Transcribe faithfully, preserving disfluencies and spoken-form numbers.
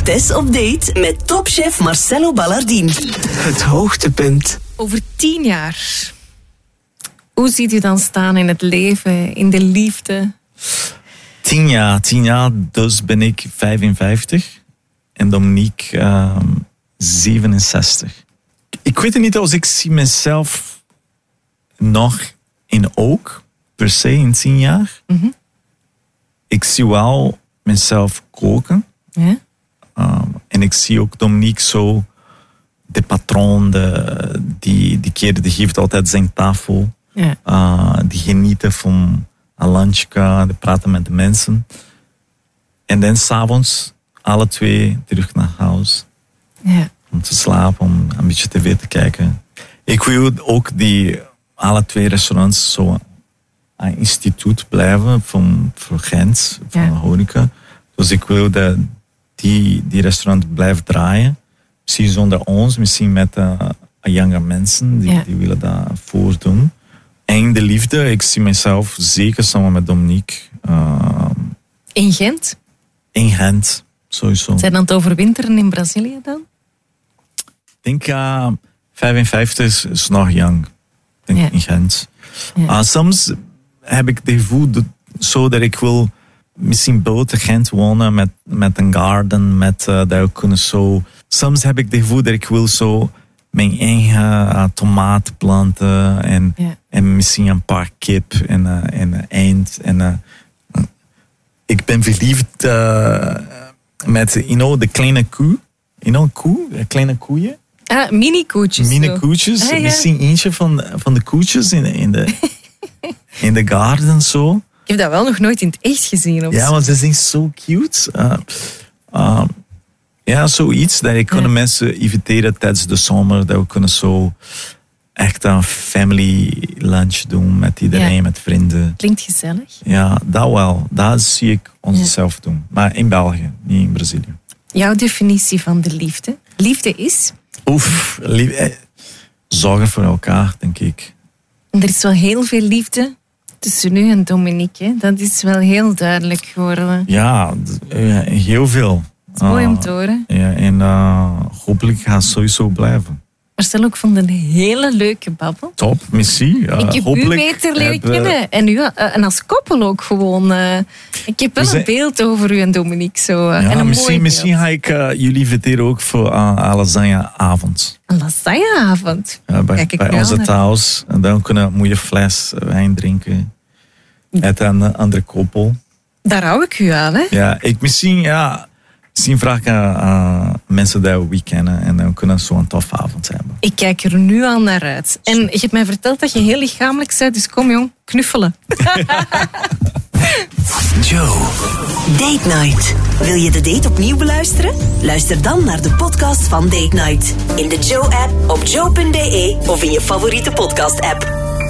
Tess op date met topchef Marcelo Ballardin. Het hoogtepunt. Over tien jaar, hoe ziet u dan staan in het leven, in de liefde? Tien jaar, tien jaar, dus ben ik vijfenvijftig en Dominique um, zevenenzestig. Ik weet het niet als ik zie mezelf nog in ook, per se in tien jaar. Mm-hmm. Ik zie wel mezelf koken. Ja? Um, en ik zie ook Dominique zo, de patroon, de, die, die keer die geeft altijd zijn tafel. Ja. Uh, die genieten van een lunchje, die praten met de mensen. En dan s'avonds alle twee terug naar huis. Ja. Om te slapen, om een beetje tv te kijken. Ik wil ook die alle twee restaurants zo een instituut blijven van, voor Gent, van ja. horeca. Dus ik wil dat die, die restaurant blijft draaien. Misschien zonder ons, misschien met uh, jonge mensen die, ja. die willen dat voordoen. En de liefde, ik zie mezelf zeker samen met Dominique. Uh, in Gent? In Gent, sowieso. Zijn dan het overwinteren in Brazilië dan? Ik denk uh, vijfenvijftig is, is nog jong. Denk ja. in Gent. Ja. Uh, soms heb ik het gevoel dat, zo dat ik wil misschien buiten Gent wonen met, met een garden, met uh, dat we kunnen zo. Soms heb ik het gevoel dat ik wil zo mijn eigen uh, tomaten planten en, ja. en misschien een paar kip en, uh, en een eend. En, uh, ik ben verliefd uh, met, you know, de kleine koe. You know, koe, kleine koeien. Ah, mini-koetjes. Mini koetjes. Ah, ja. Misschien eentje van, van de koetjes in, in, de, in de garden zo. Ik heb dat wel nog nooit in het echt gezien. Of ja, zo. want ze zijn zo cute. Uh, uh, ja, zoiets dat ik kunnen ja. mensen inviteren tijdens de zomer. Dat we kunnen zo echt een family lunch doen met iedereen, ja. met vrienden. Klinkt gezellig. Ja, dat wel. Dat zie ik onszelf ja. doen. Maar in België, niet in Brazilië. Jouw definitie van de liefde? Liefde is? Oef, lief, zorgen voor elkaar, denk ik. Er is wel heel veel liefde tussen u en Dominique. Hè? Dat is wel heel duidelijk geworden. Ja, heel veel. Het is mooi om te horen. Uh, ja, en uh, hopelijk gaat het sowieso blijven. Marcel, ik vond een hele leuke babbel. Top, missie. Uh, ik heb u beter leren heb, kennen. En, u, uh, en als koppel ook gewoon. Uh, ik heb wel zijn... een beeld over u en Dominique. Zo, uh, ja, en een misschien, mooi misschien ga ik uh, jullie inviteren ook voor uh, een lasagneavond. Een lasagneavond? Ja, bij bij onze thuis. En dan kunnen we een mooie fles wijn drinken. Met een andere koppel. Daar hou ik u aan, hè? Ja, ik misschien, ja... Misschien vraag ik aan uh, mensen die we kennen en dan kunnen we zo'n toffe avond hebben. Ik kijk er nu al naar uit. En je hebt mij verteld dat je heel lichamelijk bent, dus kom jong, knuffelen. Joe. Date Night. Wil je de date opnieuw beluisteren? Luister dan naar de podcast van Date Night. In de Joe-app, op joe punt be of in je favoriete podcast-app.